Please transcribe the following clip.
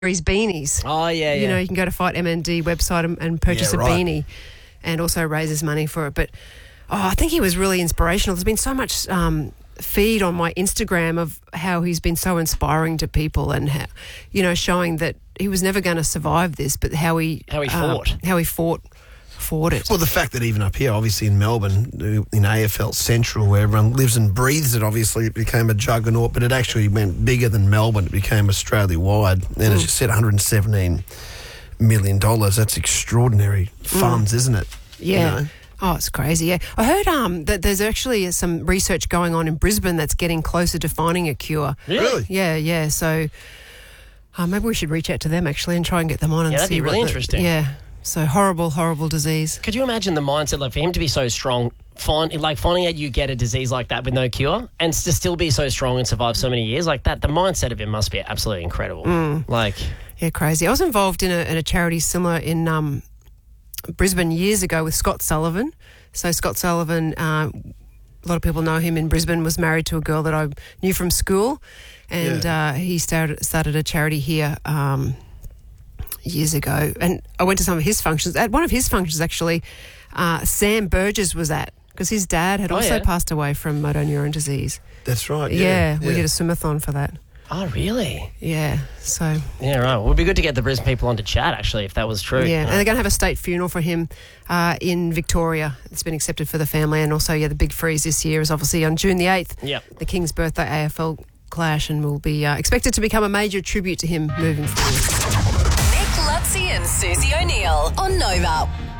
his beanies. Oh, yeah, yeah. You know, you can go to Fight MND website and purchase a beanie and also raises money for it. But, I think he was really inspirational. There's been so much feed on my Instagram of how he's been so inspiring to people and, how, you know, showing that he was never going to survive this, but how he fought it. Well, the fact that even up here, obviously in Melbourne, in AFL Central, where everyone lives and breathes it, obviously it became a juggernaut, but it actually went bigger than Melbourne. It became Australia-wide. And as you said, $117 million. That's extraordinary funds, isn't it? Yeah. You know? Oh, it's crazy, yeah. I heard that there's actually some research going on in Brisbane that's getting closer to finding a cure. Really? Yeah. So maybe we should reach out to them, actually, and try and get them on and see. that'd be really interesting. Yeah. So horrible disease. Could you imagine the mindset, like, for him to be so strong, finding out you get a disease like that with no cure and to still be so strong and survive so many years like that, the mindset of him must be absolutely incredible. Yeah, crazy. I was involved in a charity similar in Brisbane years ago with Scott Sullivan. So Scott Sullivan, a lot of people know him in Brisbane, was married to a girl that I knew from school, and he started a charity here years ago. And I went to some of his functions. At one of his functions, actually, Sam Burgess was at, because his dad had also passed away from motor neuron disease. That's right. Yeah, we did a swimathon for that. Oh, really? Yeah, so... Yeah, right. Well, it would be good to get the Brisbane people on to chat, actually, if that was true. Yeah, and they're going to have a state funeral for him in Victoria. It's been accepted for the family. And also, the big freeze this year is obviously on June the 8th, the King's birthday AFL clash, and will be expected to become a major tribute to him moving forward. Nick Lutzi and Susie O'Neill on Nova.